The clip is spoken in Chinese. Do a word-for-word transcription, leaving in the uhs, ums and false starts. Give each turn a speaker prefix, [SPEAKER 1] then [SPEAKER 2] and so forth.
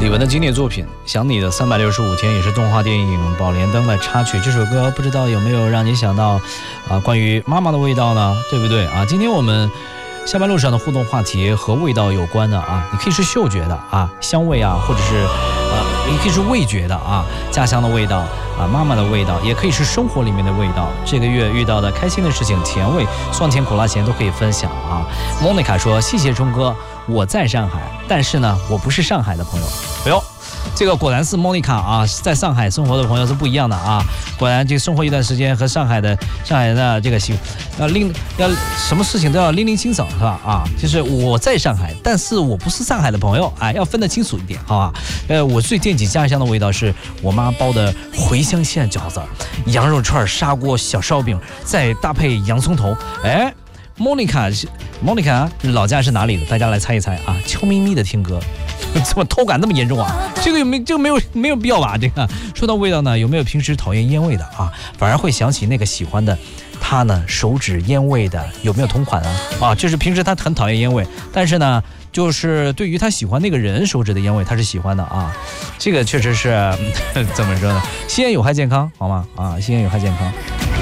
[SPEAKER 1] 李玟的经典作品《想你的三百六十五天》也是动画电影《宝莲灯》的插曲。这首歌不知道有没有让你想到啊，关于妈妈的味道呢？对不对啊？今天我们下班路上的互动话题和味道有关的啊，你可以是嗅觉的啊，香味啊，或者是呃，也可以是味觉的啊，家乡的味道啊，妈妈的味道，也可以是生活里面的味道。这个月遇到的开心的事情、甜味、酸甜苦辣咸都可以分享啊。Monica 说：“谢谢钟哥，我在上海，但是呢，我不是上海的朋友。”哎呦，这个果然是 Monica 啊，在上海生活的朋友是不一样的啊。果然，这生活一段时间和上海的上海人的这个习要拎要什么事情都要拎拎清爽，是吧？啊，就是我在上海，但是我不是上海的朋友，哎，要分得清楚一点，好吧？呃，我最惦记家乡的味道是我妈包的茴香馅饺子、羊肉串、砂锅小烧饼，再搭配洋葱头，哎。Monica 是 Monica 老家是哪里的？大家来猜一猜啊！悄咪咪的听歌，怎么偷感那么严重啊？这个有没这个没有没有必要吧？这个说到味道呢，有没有平时讨厌烟味的啊？反而会想起那个喜欢的他呢？手指烟味的有没有同款啊？啊，就是平时他很讨厌烟味，但是呢，就是对于他喜欢那个人手指的烟味，他是喜欢的啊。这个确实是怎么说呢？吸烟有害健康，好吗？啊，吸烟有害健康。